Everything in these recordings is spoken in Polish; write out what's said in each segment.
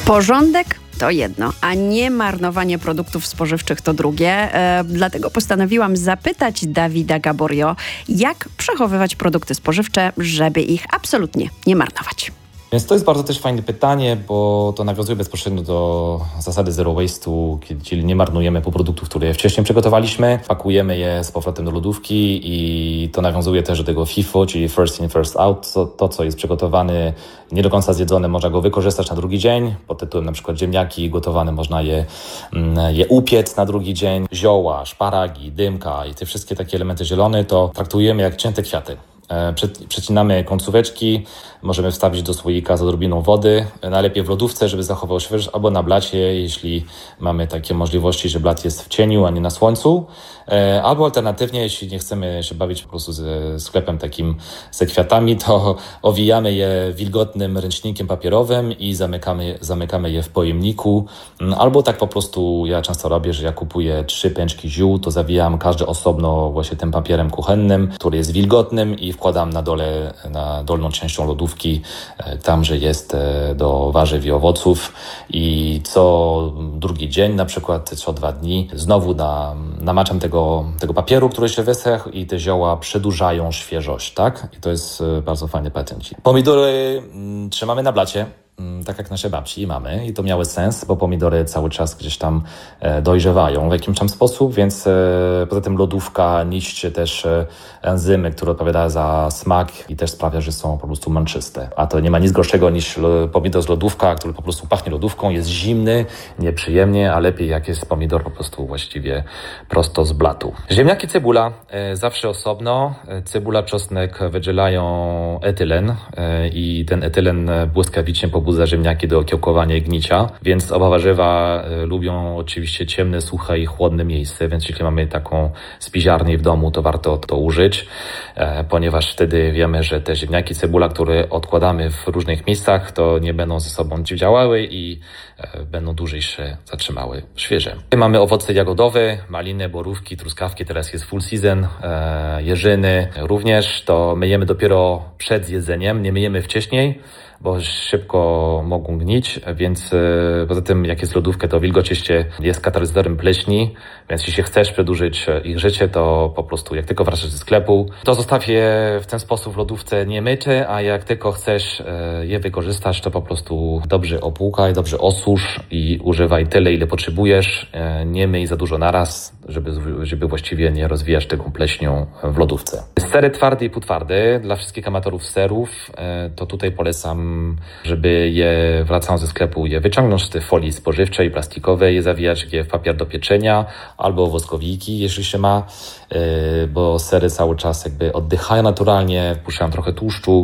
Porządek to jedno, a nie marnowanie produktów spożywczych to drugie. Dlatego postanowiłam zapytać Davida Gaborio, jak przechowywać produkty spożywcze, żeby ich absolutnie nie marnować. Więc to jest bardzo też fajne pytanie, bo to nawiązuje bezpośrednio do zasady zero waste'u, czyli nie marnujemy półproduktów, które wcześniej przygotowaliśmy, pakujemy je z powrotem do lodówki i to nawiązuje też do tego FIFO, czyli first in, first out. To, co jest przygotowane, nie do końca zjedzone, można go wykorzystać na drugi dzień. Pod tytułem na przykład ziemniaki gotowane, można je upiec na drugi dzień. Zioła, szparagi, dymka i te wszystkie takie elementy zielone to traktujemy jak cięte kwiaty. Przecinamy końcóweczki, możemy wstawić do słoika z odrobiną wody, najlepiej w lodówce, żeby zachował świeżość, albo na blacie, jeśli mamy takie możliwości, że blat jest w cieniu, a nie na słońcu, albo alternatywnie, jeśli nie chcemy się bawić po prostu ze sklepem takim ze kwiatami, to owijamy je wilgotnym ręcznikiem papierowym i zamykamy je w pojemniku, albo tak po prostu ja często robię, że ja kupuję 3 pęczki ziół, to zawijam każdy osobno właśnie tym papierem kuchennym, który jest wilgotnym i wkładam na dole, na dolną częścią lodówki, tam, że jest do warzyw i owoców i co drugi dzień, na przykład co 2 dni, znowu namaczam tego papieru, który się wysechł i te zioła przedłużają świeżość, tak? I to jest bardzo fajny patencik. Pomidory trzymamy na blacie, tak jak nasze babci mamy i to miało sens, bo pomidory cały czas gdzieś tam dojrzewają w jakimś tam sposób, więc poza tym lodówka niszczy też enzymy, które odpowiadają za smak i też sprawia, że są po prostu męczyste. A to nie ma nic gorszego niż pomidor z lodówka, który po prostu pachnie lodówką, jest zimny, nieprzyjemnie, a lepiej jak jest pomidor po prostu właściwie prosto z blatu. Ziemniaki, cebula zawsze osobno. Cebula, czosnek wydzielają etylen i ten etylen błyskawicznie pobudza ziemniaki do okiełkowania i gnicia, więc oba warzywa lubią oczywiście ciemne, suche i chłodne miejsce, więc jeśli mamy taką spiziarnię w domu, to warto to użyć, ponieważ wtedy wiemy, że te ziemniaki, cebula, które odkładamy w różnych miejscach, to nie będą ze sobą działały i będą dłużej się zatrzymały świeże. Mamy owoce jagodowe, maliny, borówki, truskawki, teraz jest full season, jeżyny również, to myjemy dopiero przed jedzeniem, nie myjemy wcześniej, bo szybko mogą gnić, więc poza tym jak jest lodówka, to wilgoć jeszcze jest katalizatorem pleśni, więc jeśli chcesz przedłużyć ich życie, to po prostu jak tylko wracasz ze sklepu, to zostaw je w ten sposób w lodówce niemyte, a jak tylko chcesz je wykorzystać, to po prostu dobrze opłukaj, dobrze osusz i używaj tyle, ile potrzebujesz, nie myj za dużo naraz, żeby właściwie nie rozwijać tego pleśnią w lodówce. Sery twarde i półtwarde, dla wszystkich amatorów serów, to tutaj polecam, żeby je, wracając ze sklepu, je wyciągnąć z tej folii spożywczej, plastikowej, je zawijać je w papier do pieczenia albo woskowiki, jeśli się ma, bo sery cały czas jakby oddychają naturalnie, wpuszczają trochę tłuszczu,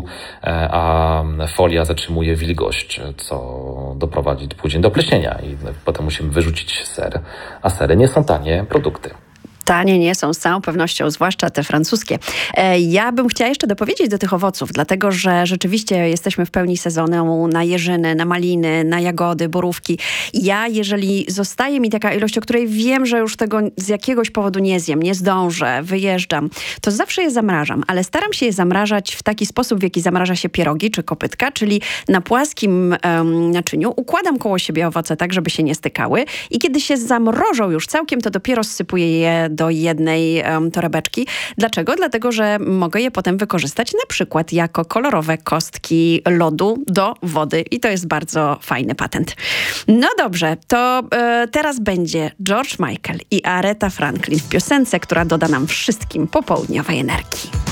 a folia zatrzymuje wilgoć, co doprowadzi później do pleśnienia i potem musimy wyrzucić ser, a sery nie są tanie produkty. Tanie nie są z całą pewnością, zwłaszcza te francuskie. Ja bym chciała jeszcze dopowiedzieć do tych owoców, dlatego że rzeczywiście jesteśmy w pełni sezonu na jeżyny, na maliny, na jagody, borówki. Ja, jeżeli zostaje mi taka ilość, o której wiem, że już tego z jakiegoś powodu nie zjem, nie zdążę, wyjeżdżam, to zawsze je zamrażam, ale staram się je zamrażać w taki sposób, w jaki zamraża się pierogi czy kopytka, czyli na płaskim naczyniu układam koło siebie owoce tak, żeby się nie stykały i kiedy się zamrożą już całkiem, to dopiero zsypuję je do jednej torebeczki. Dlaczego? Dlatego, że mogę je potem wykorzystać na przykład jako kolorowe kostki lodu do wody i to jest bardzo fajny patent. No dobrze, to teraz będzie George Michael i Aretha Franklin w piosence, która doda nam wszystkim popołudniowej energii.